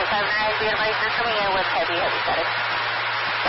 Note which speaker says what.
Speaker 1: 59, be advised, you're coming in with heavy static.